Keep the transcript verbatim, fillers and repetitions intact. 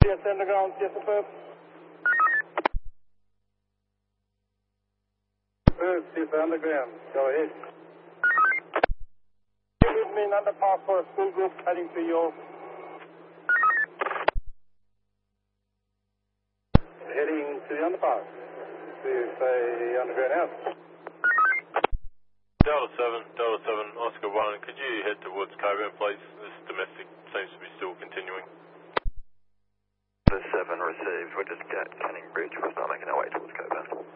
Yes, underground, yes, affirm. Affirm, yes, underground, go ahead. Give me an underpass for a school group heading to York. Heading to the underpass. Do you say underground house? Delta seven, Delta seven, Oscar one, could you head towards Coburn, please? This domestic seems to be still continuing. Delta seven received, we're just at Canning Bridge, we're not making our way towards Coburn.